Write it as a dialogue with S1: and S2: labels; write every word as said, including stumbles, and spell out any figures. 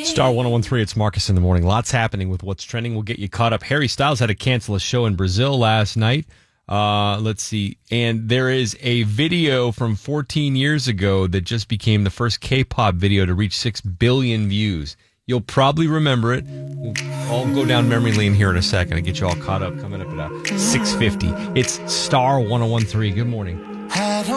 S1: Star one oh one three, it's Marcus in the morning. Lots happening with what's trending. We'll get you caught up. Harry Styles had to cancel a show in Brazil last night. Uh, let's see. And there is a video from fourteen years ago that just became the first K-pop video to reach six billion views. You'll probably remember it. We'll all go down memory lane here in a second and get you all caught up coming up at uh, six fifty. It's Star one oh one three. Good morning.